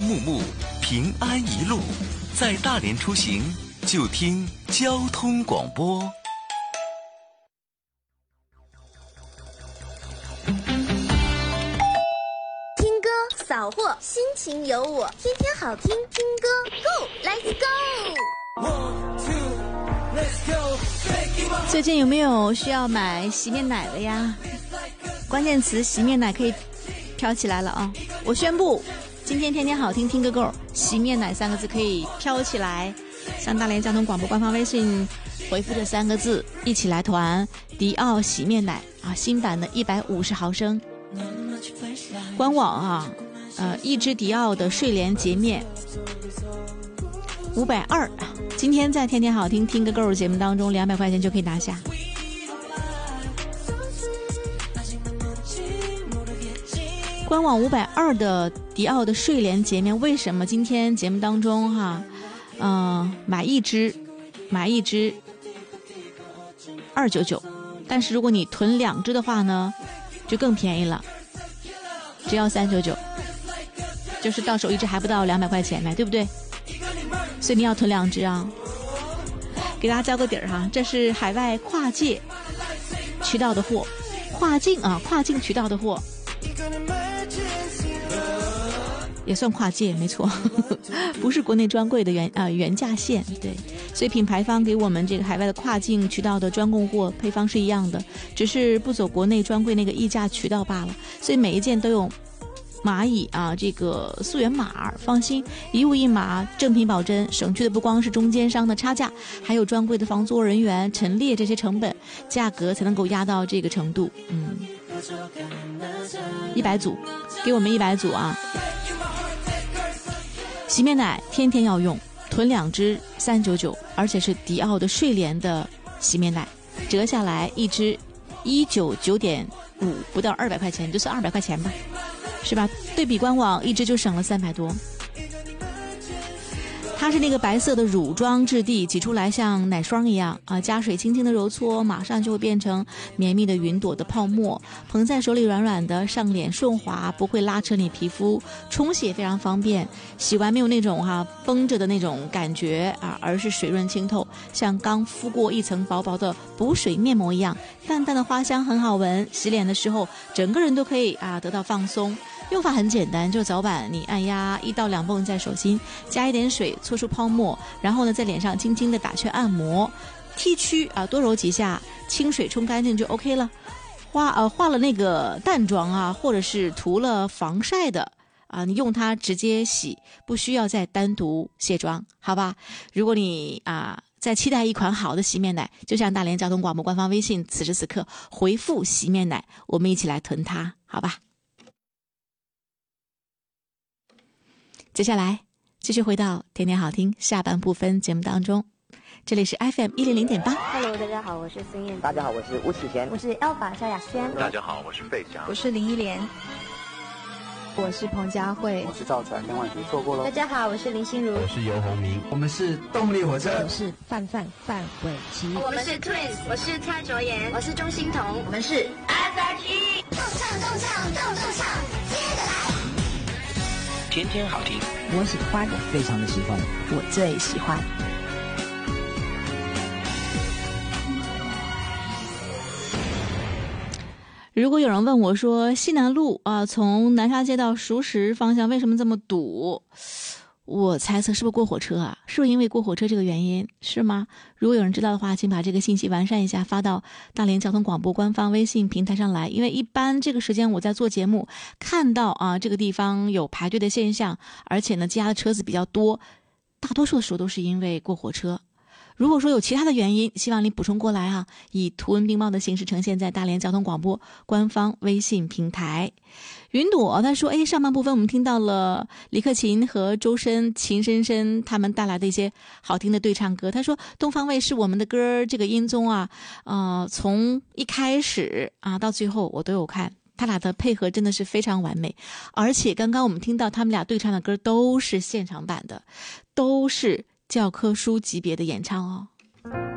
暮暮，平安一路，在大连出行就听交通广播。 听歌扫货，心情有我，天天好听，听歌 Go，Let's Go！最近有没有需要买洗面奶的呀？关键词洗面奶可以飘起来了啊！我宣布，今天天天好听听歌够，洗面奶3个字可以飘起来。向大连交通广播官方微信回复这3个字，一起来团迪奥洗面奶啊，新版的150毫升。官网啊，一支迪奥的睡莲洁面520，今天在天天好听听个够节目当中，200块钱就可以拿下。官网520的迪奥的睡莲洁面，为什么今天节目当中买一支299，但是如果你囤2支的话呢，就更便宜了，只要399，就是到手一支还不到200块钱呢，对不对？所以你要囤2支啊。给大家交个底儿哈，这是海外跨界渠道的货，跨境渠道的货。也算跨界，没错，不是国内专柜的原价线，对，所以品牌方给我们这个海外的跨境渠道的专供货配方是一样的，只是不走国内专柜那个议价渠道罢了。所以每一件都有码乙这个溯源码，放心，一物一码，正品保真，省去的不光是中间商的差价，还有专柜的防作人员、陈列这些成本，价格才能够压到这个程度。100组，给我们100组啊！洗面奶天天要用，囤2支399，而且是迪奥的睡莲的洗面奶，折下来一支199.5，不到200块钱，就算200块钱吧，是吧？对比官网一支就省了300多。它是那个白色的乳霜质地，挤出来像奶霜一样加水轻轻的揉搓，马上就会变成绵密的云朵的泡沫，捧在手里软软的，上脸顺滑，不会拉扯你皮肤，冲洗也非常方便，洗完没有那种绷着的那种感觉而是水润清透，像刚敷过一层薄薄的补水面膜一样，淡淡的花香很好闻，洗脸的时候整个人都可以得到放松。用法很简单，就早晚你按压1到2泵在手心，加一点水搓出泡沫，然后呢在脸上轻轻的打圈按摩，剃须多揉几下，清水冲干净就 OK 了。化了那个淡妆或者是涂了防晒的你用它直接洗，不需要再单独卸妆，好吧？如果你在期待一款好的洗面奶，就像大连交通广播官方微信此时此刻回复洗面奶，我们一起来囤它，好吧？接下来继续回到天天好听下半部分节目当中，这里是 FM100.8。 Hello， 大家好，我是孙燕。 大家好，我是吴启贤。 我是 Alpha 萧亚轩。 大家好，我是费翔。 我是林忆莲。 我是彭佳慧。 我是赵传。千万别错过喽。 大家好，我是林心如。 我是游鸿明。 我们是动力火车。 我是范玮琪。 我们是 Twins， 我是蔡卓妍， 我是钟欣桐， 我们是 SHE。 动唱，接着来。 天天好听， 我喜欢， 我非常的喜欢， 我最喜欢。 如果有人问我说西南路从南沙街到熟食方向为什么这么堵，我猜测是不是过火车是不是因为过火车这个原因，是吗？如果有人知道的话，请把这个信息完善一下，发到大连交通广播官方微信平台上来。因为一般这个时间我在做节目，看到这个地方有排队的现象，而且呢积压的车子比较多，大多数的时候都是因为过火车。如果说有其他的原因，希望你补充过来以图文并茂的形式呈现在大连交通广播官方微信平台。云朵他说上半部分我们听到了李克勤和周深、秦深深他们带来的一些好听的对唱歌。他说东方卫视我们的歌这个音综从一开始到最后我都有看，他俩的配合真的是非常完美，而且刚刚我们听到他们俩对唱的歌都是现场版的，都是教科书级别的演唱